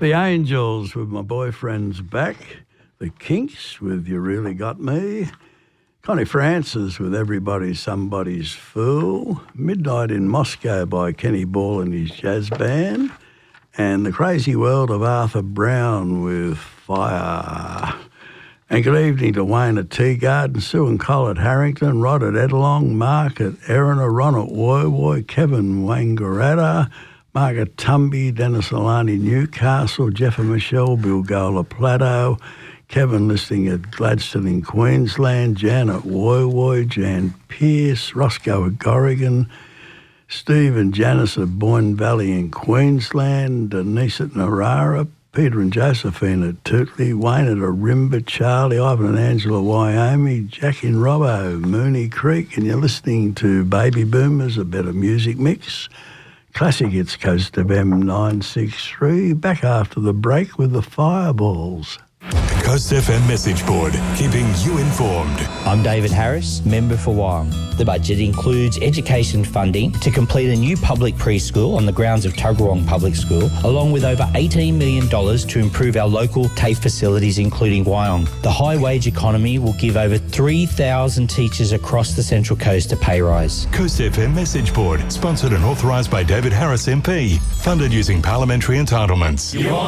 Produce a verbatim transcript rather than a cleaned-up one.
The Angels with My Boyfriend's Back. The Kinks with You Really Got Me. Connie Francis with Everybody's Somebody's Fool. Midnight in Moscow by Kenny Ball and his jazz band. And The Crazy World of Arthur Brown with Fire. And good evening to Wayne at Teagarden, Sue and Cole at Harrington, Rod at Edelong, Mark at Erina, Ron at Woy Woy, Kevin Wangaratta, Mark at Tumby, Dennis Alani, Newcastle, Jeff and Michelle, Bilgola Plateau, Kevin listening at Gladstone in Queensland, Jan at Woy Woy, Jan Pearce, Roscoe at Corrigan, Steve and Janice at Boyne Valley in Queensland, Denise at Narara, Peter and Josephine at Tootley, Wayne at Arimba, Charlie, Ivan and Angela, Wyoming, Jack in Robbo, Mooney Creek, and you're listening to Baby Boomers, a better music mix. Classic hits Coast of M nine sixty-three. Back after the break with the Fireballs. Coast F M message board, keeping you informed. I'm David Harris, member for Wyong. The budget includes education funding to complete a new public preschool on the grounds of Tuggeranong Public School, along with over eighteen million dollars to improve our local TAFE facilities, including Wyong. The high wage economy will give over three thousand teachers across the Central Coast a pay rise. Coast F M message board, sponsored and authorised by David Harris M P, funded using parliamentary entitlements.